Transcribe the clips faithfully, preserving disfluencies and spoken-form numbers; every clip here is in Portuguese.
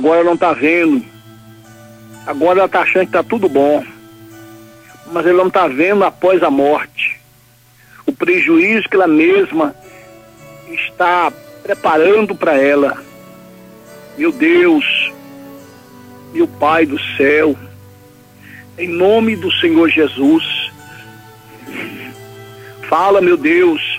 agora ela não está vendo. Agora ela está achando que está tudo bom. Mas ela não está vendo após a morte o prejuízo que ela mesma está preparando para ela. Meu Deus, meu Pai do céu, em nome do Senhor Jesus, fala, meu Deus,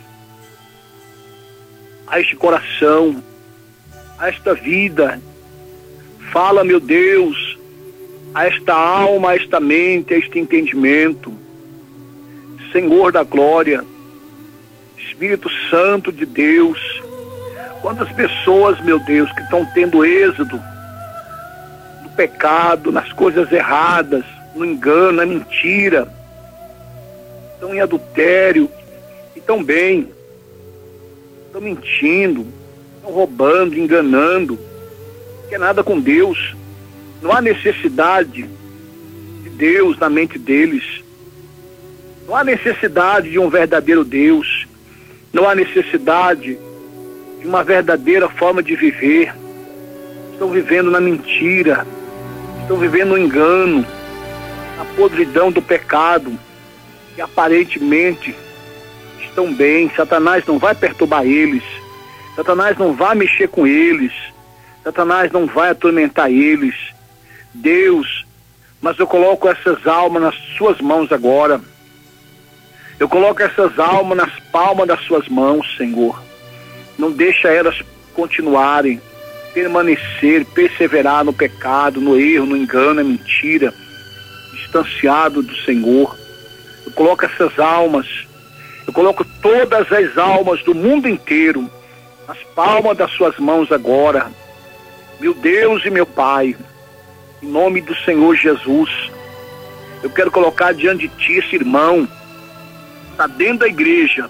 a este coração, a esta vida. Fala, meu Deus, a esta alma, a esta mente, a este entendimento. Senhor da glória, Espírito Santo de Deus, quantas pessoas, meu Deus, que estão tendo êxodo no pecado, nas coisas erradas, no engano, na mentira, estão em adultério, e estão bem, estão mentindo, estão roubando, enganando, não quer nada com Deus. Não há necessidade de Deus na mente deles. Não há necessidade de um verdadeiro Deus. Não há necessidade de uma verdadeira forma de viver. Estão vivendo na mentira, estão vivendo no engano, na podridão do pecado, e aparentemente estão bem. Satanás não vai perturbar eles, Satanás não vai mexer com eles, Satanás não vai atormentar eles. Deus, mas eu coloco essas almas nas suas mãos agora. Eu coloco essas almas nas palmas das suas mãos, Senhor. Não deixa elas continuarem, permanecer, perseverar no pecado, no erro, no engano, na mentira, distanciado do Senhor. Eu coloco essas almas, eu coloco todas as almas do mundo inteiro nas palmas das suas mãos agora. Meu Deus e meu Pai, em nome do Senhor Jesus, eu quero colocar diante de Ti esse irmão, está dentro da igreja,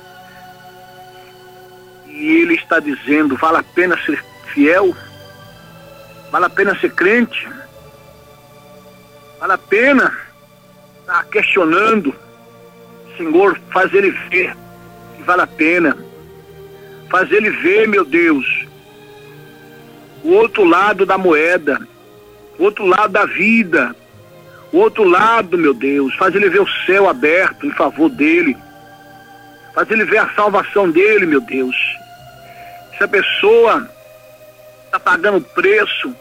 e ele está dizendo, vale a pena ser fiel? Vale a pena ser crente? Vale a pena estar questionando? Senhor, faz ele ver que vale a pena. Faz ele ver, meu Deus, o outro lado da moeda, o outro lado da vida, o outro lado, meu Deus. Faz ele ver o céu aberto em favor dele. Faz ele ver a salvação dele, meu Deus. Essa pessoa está pagando preço,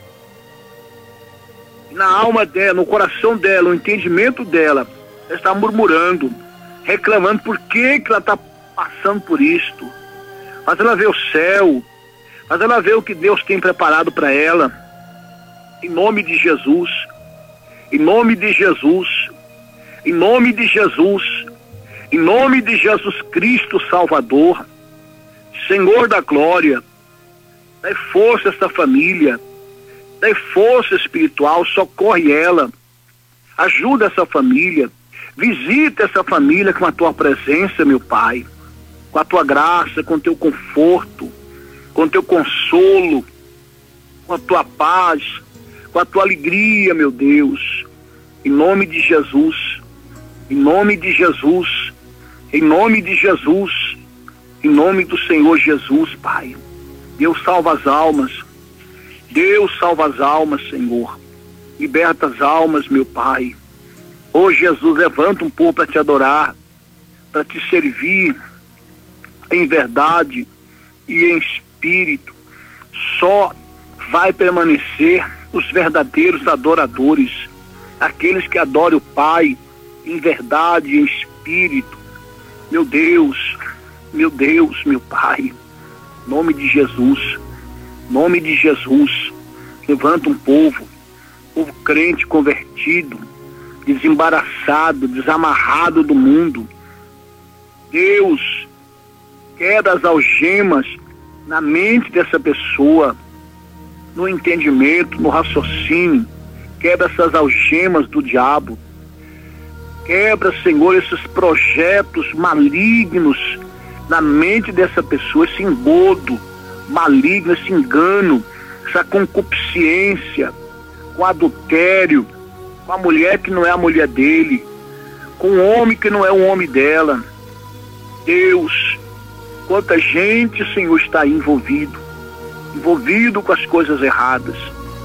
na alma dela, no coração dela, no entendimento dela, ela está murmurando, reclamando por que que ela está passando por isto. Faz ela ver o céu, faz ela ver o que Deus tem preparado para ela. Em nome de Jesus, em nome de Jesus, em nome de Jesus, em nome de Jesus Cristo Salvador, Senhor da glória, dai força a esta família, dai força espiritual, socorre ela, ajuda essa família, visita essa família com a tua presença, meu Pai, com a tua graça, com o teu conforto, com o teu consolo, com a tua paz, com a tua alegria, meu Deus, em nome de Jesus, em nome de Jesus, em nome de Jesus, em nome do Senhor Jesus, Pai. Deus salva as almas, Deus salva as almas, Senhor, liberta as almas, meu Pai. Ô Jesus, levanta um povo para te adorar, para te servir em verdade e em espírito. Só vai permanecer os verdadeiros adoradores, aqueles que adoram o Pai em verdade e em espírito. Meu Deus, meu Deus, meu Pai, em nome de Jesus, em nome de Jesus, levanta um povo, povo crente, convertido, desembaraçado, desamarrado do mundo. Deus, quebra as algemas na mente dessa pessoa, no entendimento, no raciocínio. Quebra essas algemas do diabo. Quebra, Senhor, esses projetos malignos na mente dessa pessoa, esse engodo maligno, esse engano, essa concupiscência, com adultério, com a mulher que não é a mulher dele, com o homem que não é o homem dela. Deus, quanta gente, Senhor, está envolvido, envolvido com as coisas erradas.